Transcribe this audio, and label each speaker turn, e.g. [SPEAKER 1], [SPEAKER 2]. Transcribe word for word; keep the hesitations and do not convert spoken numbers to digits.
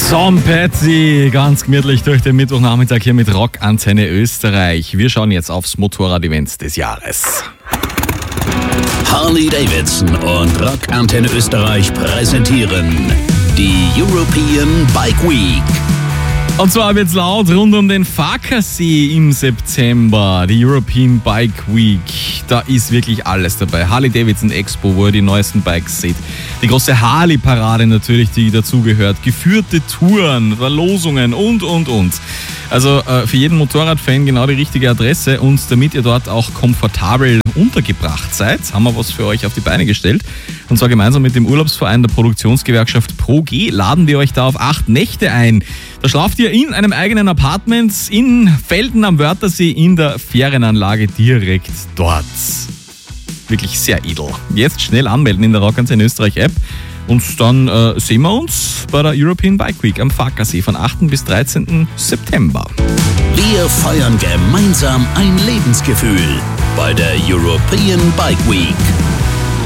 [SPEAKER 1] Tom Petty, ganz gemütlich durch den Mittwochnachmittag hier mit Rockantenne Österreich. Wir schauen jetzt aufs Motorrad-Event des Jahres.
[SPEAKER 2] Harley-Davidson und Rockantenne Österreich präsentieren die European Bike Week.
[SPEAKER 1] Und zwar wird's laut rund um den Farkasee im September, die European Bike Week. Da ist wirklich alles dabei. Harley-Davidson Expo, wo ihr die neuesten Bikes seht. Die große Harley-Parade natürlich, die dazugehört. Geführte Touren, Verlosungen und, und, und. Also äh, für jeden Motorradfan genau die richtige Adresse. Und damit ihr dort auch komfortabel untergebracht seid, haben wir was für euch auf die Beine gestellt. Und zwar gemeinsam mit dem Urlaubsverein der Produktionsgewerkschaft ProG laden wir euch da auf acht Nächte ein. Da schlaft ihr in einem eigenen Apartment in Velden am Wörthersee in der Ferienanlage direkt dort. Wirklich sehr edel. Jetzt schnell anmelden in der Rockantenne Österreich App und dann äh, sehen wir uns bei der European Bike Week am Farkasee von achten bis dreizehnten September.
[SPEAKER 2] Wir feiern gemeinsam ein Lebensgefühl bei der European Bike Week.